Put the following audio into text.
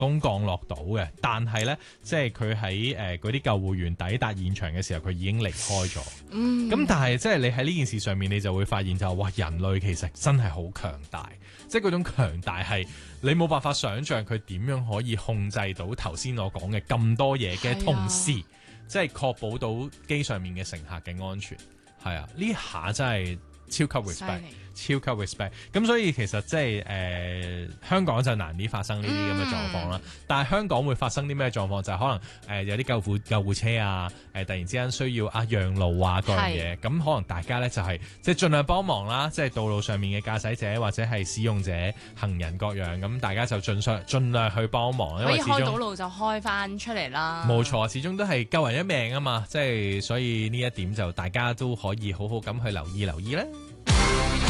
功降落到嘅，但係咧，即係佢喺嗰啲救護員抵達現場嘅時候，佢已經離開咗。咁但係即係你喺呢件事上面，你就會發現就哇，人類其實真係好強大，即係嗰種強大係你冇辦法想像佢點樣可以控制到頭先我講嘅咁多嘢嘅同時，即係確保到機上面嘅乘客嘅安全。係啊，呢下真係超級 respect。超級 respect， 咁所以其實即係香港就難啲發生呢啲咁嘅狀況啦。但係香港會發生啲咩狀況？就係可能有啲救護車啊，突然之間需要讓路啊各樣嘢，咁可能大家咧就係即係盡量幫忙啦，即係道路上面嘅駕駛者或者係使用者、行人各樣，咁大家就盡量去幫忙，因為始終可以開到路就開翻出嚟啦。 冇錯，始終都係救人一命啊嘛，即係所以呢一點就大家都可以好好咁去留意啦。